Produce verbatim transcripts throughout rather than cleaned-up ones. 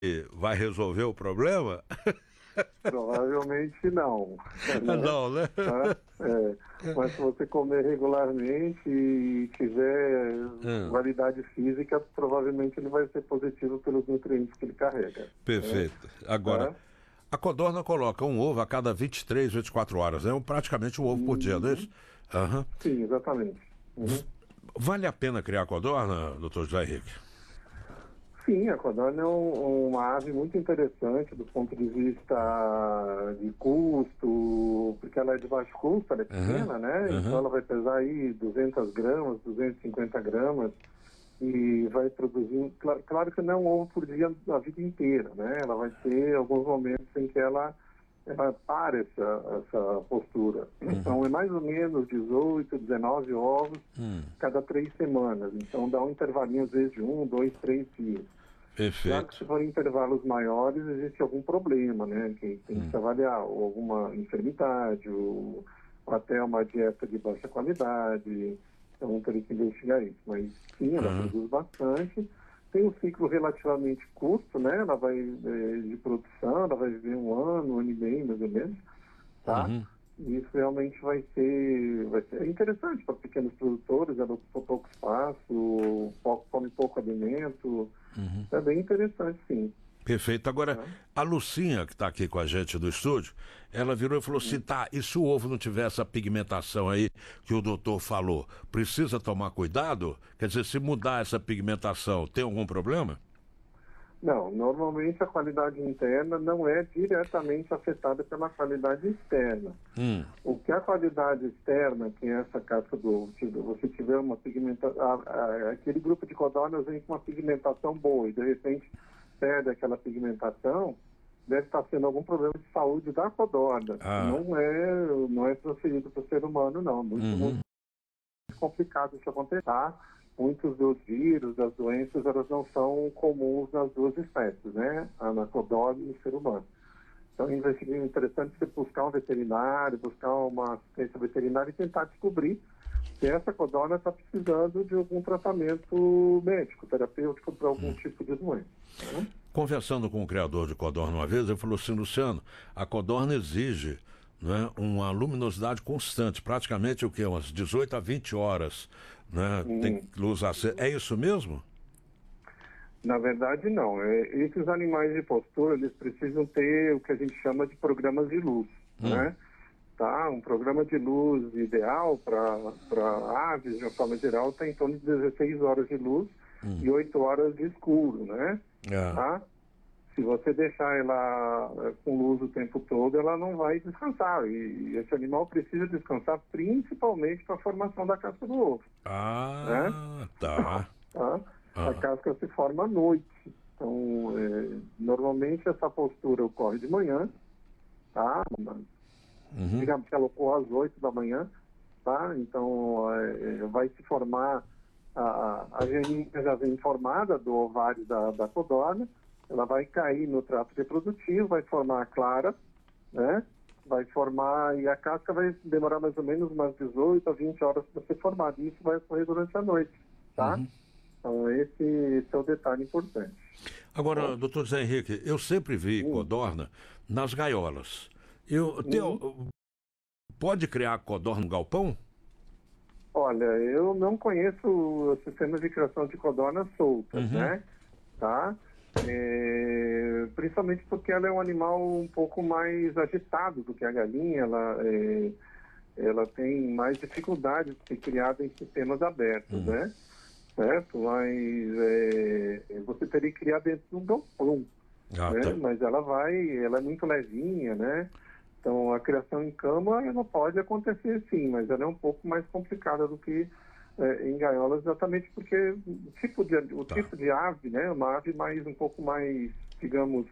vai resolver o problema? Provavelmente não. Né? Não, né? Tá? É. Mas se você comer regularmente e tiver Hum. qualidade física, provavelmente ele vai ser positivo pelos nutrientes que ele carrega. Perfeito. Né? Agora, Tá? a codorna coloca um ovo a cada vinte e três, vinte e quatro horas. É um, praticamente um ovo por dia, não é isso? Uhum. Sim, exatamente. Uhum. Vale a pena criar codorna, doutor José Henrique? Sim, a codorna é um, uma ave muito interessante do ponto de vista de custo, porque ela é de baixo custo, ela é pequena, uhum. né? Uhum. Então ela vai pesar aí duzentas gramas, duzentas e cinquenta gramas e vai produzir, claro, claro que não é um ovo por dia a vida inteira, né? Ela vai ter alguns momentos em que ela, ela para essa, essa postura. Uhum. Então é mais ou menos dezoito, dezenove ovos Hum. cada três semanas. Então dá um intervalinho às vezes de um, dois, três dias. Perfeito. Claro que se forem intervalos maiores, existe algum problema, né? Que tem que Hum. se avaliar, ou alguma enfermidade, ou, ou até uma dieta de baixa qualidade. Então teria que investigar isso. Mas sim, ela Uhum. produz bastante. Tem um ciclo relativamente curto, né? Ela vai é, de produção, ela vai viver um ano, um ano e meio, mais ou menos, tá? Uhum. Isso realmente vai ser, vai ser interessante para pequenos produtores, ela ocupa pouco espaço, pouco, come pouco alimento. Uhum. É bem interessante, sim. Perfeito. Agora, Tá. a Lucinha, que está aqui com a gente do estúdio, ela virou e falou assim, tá, e se o ovo não tiver essa pigmentação aí que o doutor falou, precisa tomar cuidado? Quer dizer, se mudar essa pigmentação, tem algum problema? Não, normalmente a qualidade interna não é diretamente afetada pela qualidade externa. Hum. O que a qualidade externa, que é essa casca do ovo, se você tiver uma pigmentação, aquele grupo de codornas vem com uma pigmentação boa e de repente perde aquela pigmentação, deve estar sendo algum problema de saúde da codorna. Ah. Não é, não é transferido para o ser humano, não. Muito, Uhum. muito complicado isso acontecer. Tá? Muitos dos vírus, das doenças, elas não são comuns nas duas espécies, né? Na codorna e no ser humano. Então, é interessante você buscar um veterinário, buscar uma assistência veterinária e tentar descobrir se essa codorna está precisando de algum tratamento médico, terapêutico para algum tipo de doença. Né? Conversando com o criador de codorna uma vez, ele falou assim, Luciano, a codorna exige, né, uma luminosidade constante, praticamente o quê? Umas dezoito a vinte horas, né? Hum. Tem luz acesa. É isso mesmo? Na verdade, não. É, esses animais de postura, eles precisam ter o que a gente chama de programas de luz, Hum. né? Tá? Um programa de luz ideal para aves, de uma forma geral, tem em torno de dezesseis horas de luz hum. e oito horas de escuro, né? É. Tá? Se você deixar ela com luz o tempo todo, ela não vai descansar. E esse animal precisa descansar principalmente para a formação da casca do ovo. Ah, né? tá. Tá? Ah. A casca se forma à noite. Então, é, normalmente essa postura ocorre de manhã, tá? Uhum. Digamos que ela ocorre às oito da manhã, tá? Então, é, vai se formar, a, a geninha já vem formada do ovário da, da codorna, ela vai cair no trato reprodutivo, vai formar a clara, né? Vai formar, e a casca vai demorar mais ou menos umas dezoito a vinte horas para ser formada. E isso vai ocorrer durante a noite, tá? Uhum. Então, esse, esse é o detalhe importante. Agora, Bom, doutor José Henrique, eu sempre vi hum. codorna nas gaiolas. Eu, tenho, Hum. Pode criar codorna no galpão? Olha, eu não conheço o sistema de criação de codornas soltas, Uhum. né? Tá? É, principalmente porque ela é um animal um pouco mais agitado do que a galinha, ela, é, ela tem mais dificuldade de ser criada em sistemas abertos, Uhum. né? Certo? Mas é, você teria que criar dentro de um galpão, Ah, né? tá. Mas ela vai, ela é muito levinha, né? Então a criação em cama ela pode acontecer sim, mas ela é um pouco mais complicada do que é, em gaiolas, exatamente porque o tipo de, o Tá. tipo de ave, né, uma ave mais, um pouco mais, digamos,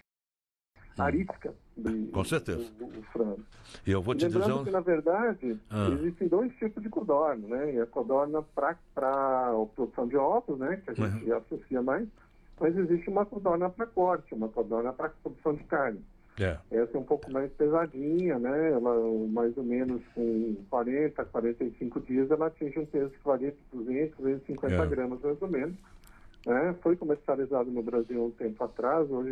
arística do, Com certeza. do, do frango. E eu vou E te dizer... lembrando um- que, na verdade, Ah. existem dois tipos de codorna, né? E a codorna para a produção de ovos, né, que a gente Uhum. associa mais, mas existe uma codorna para corte, uma codorna para produção de carne. É. Essa é um pouco mais pesadinha, né? Ela, mais ou menos com quarenta, quarenta e cinco dias, ela atinge um peso que varia de duzentos, duzentos e cinquenta É. gramas, mais ou menos. Né? Foi comercializado no Brasil há um tempo atrás, hoje